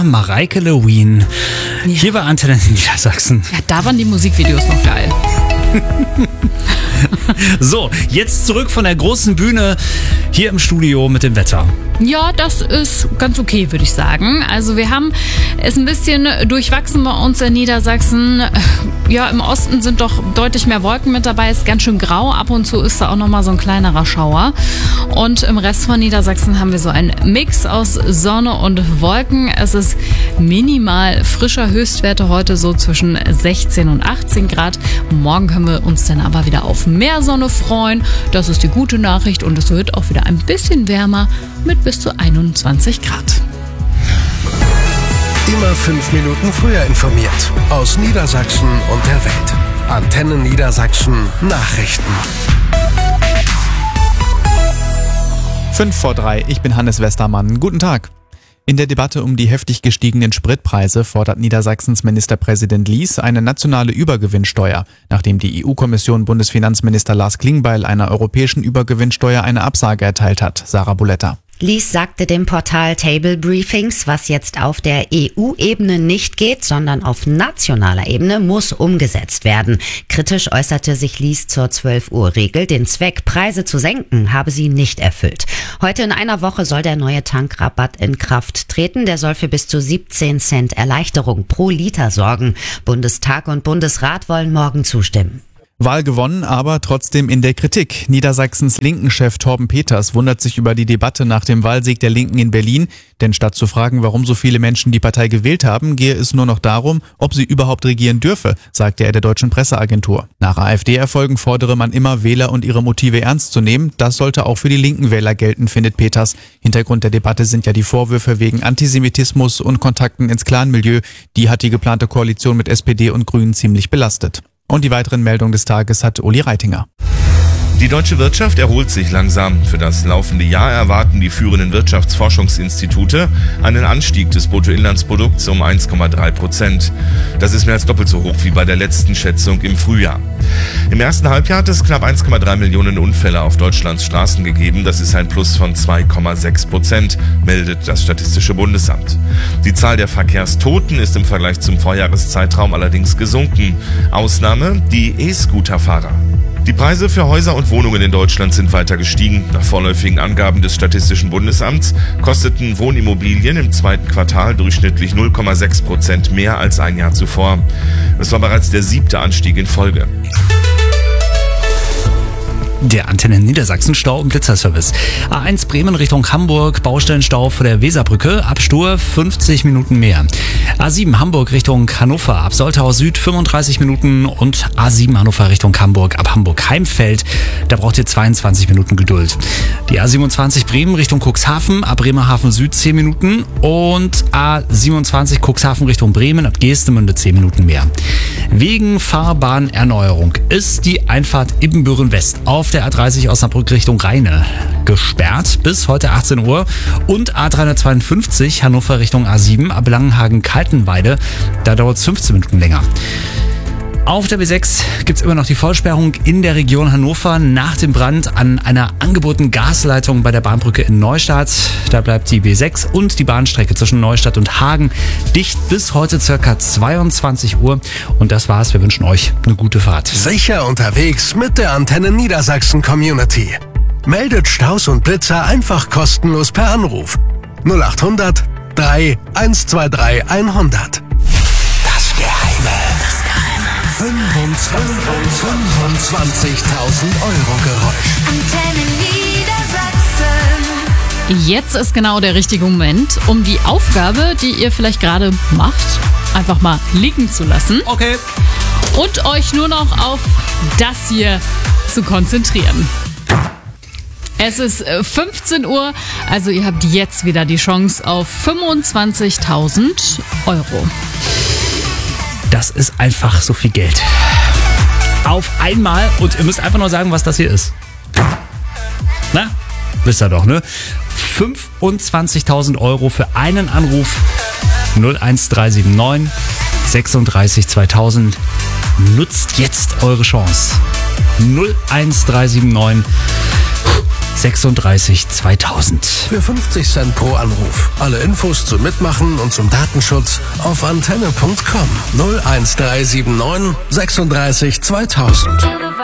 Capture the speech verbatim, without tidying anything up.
Mareike Lewin. Ja. Hier war Antenne Niedersachsen. Ja, da waren die Musikvideos noch geil. So, jetzt zurück von der großen Bühne hier im Studio mit dem Wetter. Ja, das ist ganz okay, würde ich sagen. Also wir haben es ein bisschen durchwachsen bei uns in Niedersachsen. Ja, im Osten sind doch deutlich mehr Wolken mit dabei. Ist ganz schön grau. Ab und zu ist da auch nochmal so ein kleinerer Schauer. Und im Rest von Niedersachsen haben wir so einen Mix aus Sonne und Wolken. Es ist minimal frischer, Höchstwerte heute so zwischen sechzehn und achtzehn Grad. Morgen können wir uns dann aber wieder auf mehr Sonne freuen. Das ist die gute Nachricht. Und es wird auch wieder ein bisschen wärmer mit bis zu einundzwanzig Grad. Immer fünf Minuten früher informiert. Aus Niedersachsen und der Welt. Antenne Niedersachsen Nachrichten. Fünf vor drei, ich bin Hannes Westermann. Guten Tag. In der Debatte um die heftig gestiegenen Spritpreise fordert Niedersachsens Ministerpräsident Lies eine nationale Übergewinnsteuer, nachdem die E U-Kommission Bundesfinanzminister Lars Klingbeil einer europäischen Übergewinnsteuer eine Absage erteilt hat. Sarah Buletta. Lies sagte dem Portal Table Briefings, was jetzt auf der E U-Ebene nicht geht, sondern auf nationaler Ebene muss umgesetzt werden. Kritisch äußerte sich Lies zur zwölf Uhr Regel. Den Zweck, Preise zu senken, habe sie nicht erfüllt. Heute in einer Woche soll der neue Tankrabatt in Kraft treten. Der soll für bis zu siebzehn Cent Erleichterung pro Liter sorgen. Bundestag und Bundesrat wollen morgen zustimmen. Wahl gewonnen, aber trotzdem in der Kritik. Niedersachsens Linken-Chef Torben Peters wundert sich über die Debatte nach dem Wahlsieg der Linken in Berlin. Denn statt zu fragen, warum so viele Menschen die Partei gewählt haben, gehe es nur noch darum, ob sie überhaupt regieren dürfe, sagte er der deutschen Presseagentur. Nach AfD-Erfolgen fordere man immer, Wähler und ihre Motive ernst zu nehmen. Das sollte auch für die linken Wähler gelten, findet Peters. Hintergrund der Debatte sind ja die Vorwürfe wegen Antisemitismus und Kontakten ins Clanmilieu. Die hat die geplante Koalition mit S P D und Grünen ziemlich belastet. Und die weiteren Meldungen des Tages hat Uli Reitinger. Die deutsche Wirtschaft erholt sich langsam. Für das laufende Jahr erwarten die führenden Wirtschaftsforschungsinstitute einen Anstieg des Bruttoinlandsprodukts um eins Komma drei Prozent. Das ist mehr als doppelt so hoch wie bei der letzten Schätzung im Frühjahr. Im ersten Halbjahr hat es knapp eins Komma drei Millionen Unfälle auf Deutschlands Straßen gegeben. Das ist ein Plus von zwei Komma sechs Prozent, meldet das Statistische Bundesamt. Die Zahl der Verkehrstoten ist im Vergleich zum Vorjahreszeitraum allerdings gesunken. Ausnahme die E-Scooter-Fahrer. Die Preise für Häuser und Wohnungen in Deutschland sind weiter gestiegen. Nach vorläufigen Angaben des Statistischen Bundesamts kosteten Wohnimmobilien im zweiten Quartal durchschnittlich null Komma sechs Prozent mehr als ein Jahr zuvor. Das war bereits der siebte Anstieg in Folge. Der Antenne Niedersachsen Stau- und Blitzerservice. A eins Bremen Richtung Hamburg, Baustellenstau vor der Weserbrücke, ab Stur fünfzig Minuten mehr. A sieben Hamburg Richtung Hannover, ab Soltau Süd fünfunddreißig Minuten und A sieben Hannover Richtung Hamburg, ab Hamburg-Heimfeld, da braucht ihr zweiundzwanzig Minuten Geduld. Die A siebenundzwanzig Bremen Richtung Cuxhaven, ab Bremerhaven Süd zehn Minuten und A siebenundzwanzig Cuxhaven Richtung Bremen, ab Geestemünde zehn Minuten mehr. Wegen Fahrbahnerneuerung ist die Einfahrt Ibbenbüren West auf der A dreißig Osnabrück Richtung Rheine gesperrt bis heute achtzehn Uhr und A dreihundertzweiundfünfzig Hannover Richtung A sieben ab Langenhagen-Kaltenweide, da dauert es fünfzehn Minuten länger. Auf der B sechs gibt es immer noch die Vollsperrung in der Region Hannover nach dem Brand an einer angebotenen Gasleitung bei der Bahnbrücke in Neustadt. Da bleibt die B sechs und die Bahnstrecke zwischen Neustadt und Hagen dicht bis heute circa zweiundzwanzig Uhr. Und das war's. Wir wünschen euch eine gute Fahrt. Sicher unterwegs mit der Antenne Niedersachsen Community. Meldet Staus und Blitzer einfach kostenlos per Anruf. null acht hundert drei eins zwei drei hundert. Das Geheime. Das Geheime. fünfundzwanzigtausend Euro Geräusch. Antenne Niedersachsen. Jetzt ist genau der richtige Moment, um die Aufgabe, die ihr vielleicht gerade macht, einfach mal liegen zu lassen. Okay. Und euch nur noch auf das hier zu konzentrieren. Es ist fünfzehn Uhr, also ihr habt jetzt wieder die Chance auf fünfundzwanzigtausend Euro. Das ist einfach so viel Geld. Auf einmal, und ihr müsst einfach nur sagen, was das hier ist. Na, wisst ihr doch, ne? fünfundzwanzigtausend Euro für einen Anruf. null eins drei sieben neun sechsunddreißig zweitausend. Nutzt jetzt eure Chance. null eins drei sieben neun sechsunddreißig zweitausend. Für fünfzig Cent pro Anruf. Alle Infos zum Mitmachen und zum Datenschutz auf antenne punkt com. null eins drei sieben neun sechsunddreißig zweitausend.